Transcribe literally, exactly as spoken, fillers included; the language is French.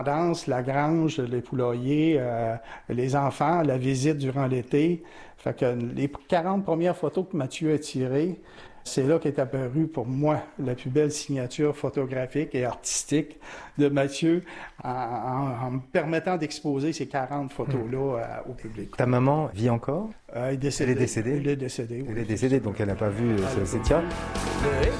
Danse, la grange, les poulaillers, euh, les enfants, la visite durant l'été. Fait que les quarante premières photos que Mathieu a tirées, c'est là qu'est apparue pour moi la plus belle signature photographique et artistique de Mathieu en, en- en me permettant d'exposer ces quarante photos-là euh, au public. Ta maman vit encore? Euh, il est décédé. Elle est décédée? Il est décédé, oui. Elle est décédée, donc elle n'a pas vu euh, ce- ces tirages. Oui.